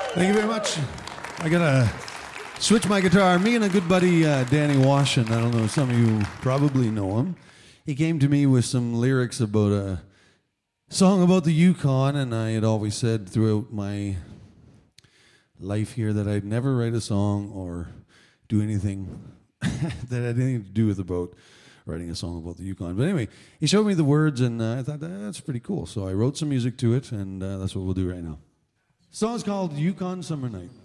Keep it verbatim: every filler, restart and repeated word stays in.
Thank you very much. I gotta switch my guitar. Me and a good buddy, uh, Danny Washin, I don't know, some of you probably know him. He came to me with some lyrics about a song about the Yukon, and I had always said throughout my life here that I'd never write a song or do anything that had anything to do with about writing a song about the Yukon. But anyway, he showed me the words, and uh, I thought, that's pretty cool. So I wrote some music to it, and uh, that's what we'll do right now. The song's called Yukon Summer Night.